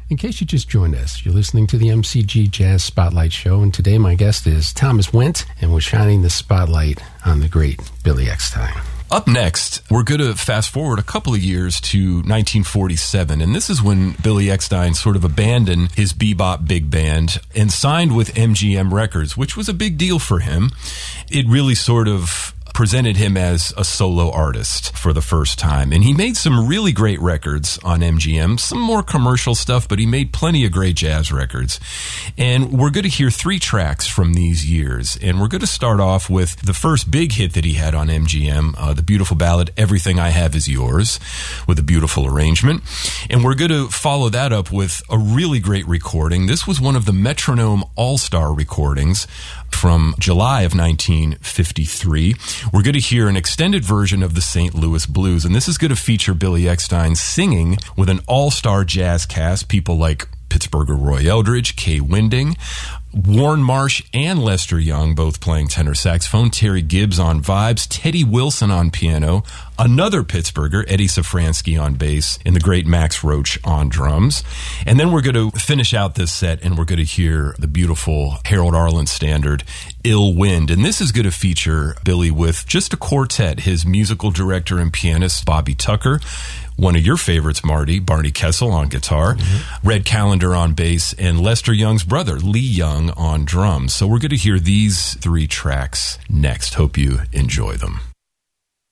In case you just joined us, you're listening to the MCG Jazz Spotlight Show, and today my guest is Thomas Wendt, and we're shining the spotlight on the great Billy Eckstine. Up next, we're going to fast forward a couple of years to 1947, and this is when Billy Eckstine sort of abandoned his bebop big band and signed with MGM Records, which was a big deal for him. It really sort of presented him as a solo artist for the first time. And he made some really great records on MGM, some more commercial stuff, but he made plenty of great jazz records. And we're going to hear 3 tracks from these years. And we're going to start off with the first big hit that he had on MGM, the beautiful ballad, Everything I Have Is Yours, with a beautiful arrangement. And we're going to follow that up with a really great recording. This was one of the Metronome All-Star recordings from July of 1953. We're going to hear an extended version of the St. Louis Blues, and this is going to feature Billy Eckstine singing with an all-star jazz cast, people like Pittsburgher Roy Eldridge, Kay Winding, Warren Marsh and Lester Young both playing tenor saxophone, Terry Gibbs on vibes, Teddy Wilson on piano, another Pittsburgher, Eddie Safransky on bass, and the great Max Roach on drums. And then we're going to finish out this set and we're going to hear the beautiful Harold Arlen standard, Ill Wind. And this is going to feature Billy with just a quartet, his musical director and pianist, Bobby Tucker, one of your favorites, Marty, Barney Kessel on guitar, Red Callender on bass, and Lester Young's brother, Lee Young, on drums. So we're going to hear these 3 tracks next. Hope you enjoy them.